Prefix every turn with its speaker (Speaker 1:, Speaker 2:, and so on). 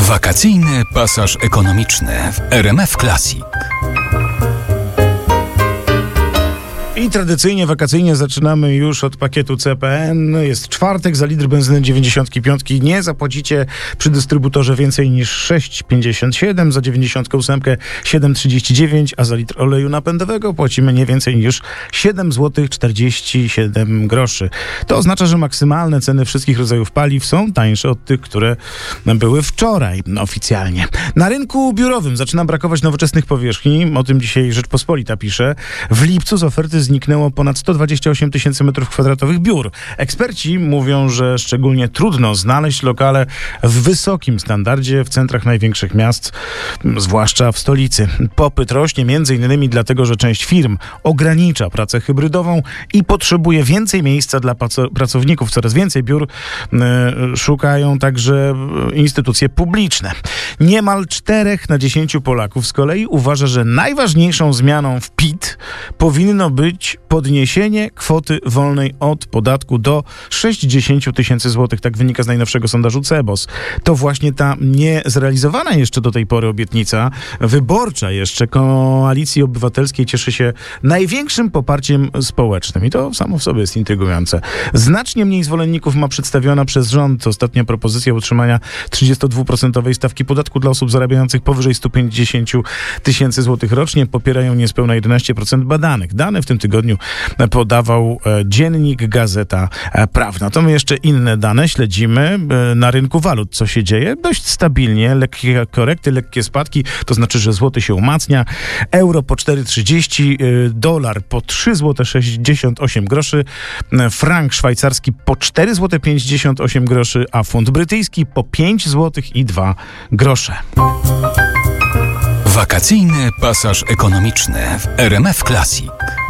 Speaker 1: Wakacyjny pasaż ekonomiczny w RMF Classic.
Speaker 2: I tradycyjnie, wakacyjnie zaczynamy już od pakietu CPN. Jest czwartek, za litr benzyny 95 nie zapłacicie przy dystrybutorze więcej niż 6,57, za 98 7,39, a za litr oleju napędowego płacimy nie więcej niż 7 zł 47 groszy. To oznacza, że maksymalne ceny wszystkich rodzajów paliw są tańsze od tych, które były wczoraj oficjalnie. Na rynku biurowym zaczyna brakować nowoczesnych powierzchni. O tym dzisiaj Rzeczpospolita pisze. W lipcu z oferty zniknęło ponad 128 tysięcy metrów kwadratowych biur. Eksperci mówią, że szczególnie trudno znaleźć lokale w wysokim standardzie w centrach największych miast, zwłaszcza w stolicy. Popyt rośnie m.in. dlatego, że część firm ogranicza pracę hybrydową i potrzebuje więcej miejsca dla pracowników. Coraz więcej biur szukają także instytucje publiczne. Niemal 4 na 10 Polaków z kolei uważa, że najważniejszą zmianą w PIT powinno być podniesienie kwoty wolnej od podatku do 60 tysięcy złotych. Tak wynika z najnowszego sondażu CBOS. To właśnie ta niezrealizowana jeszcze do tej pory obietnica wyborcza jeszcze Koalicji Obywatelskiej cieszy się największym poparciem społecznym. I to samo w sobie jest intrygujące. Znacznie mniej zwolenników ma przedstawiona przez rząd ostatnia propozycja utrzymania 32% stawki podatku dla osób zarabiających powyżej 150 tysięcy złotych rocznie. Popierają niespełna 11% badanych. Dane w tym tygodniu podawał dziennik Gazeta Prawna. To my jeszcze inne dane śledzimy na rynku walut. Co się dzieje? Dość stabilnie, lekkie korekty, lekkie spadki, to znaczy, że złoty się umacnia. Euro po 4,30, dolar po 3,68 groszy, frank szwajcarski po 4,58 groszy, a funt brytyjski po 5,02 grosze.
Speaker 1: Wakacyjny pasaż ekonomiczny w RMF Classic.